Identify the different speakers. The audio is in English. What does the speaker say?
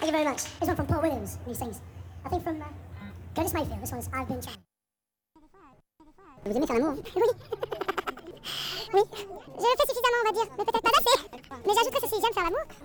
Speaker 1: Thank you very much. This one from Paul Williams, and he sings. I think from Curtis Mayfield. This one's I've Been Trying. Vous aimez faire l'amour? Oui. Oui. Je le fais suffisamment, on va dire. Mais peut-être pas assez. Mais j'ajouterais ceci, j'aime faire l'amour.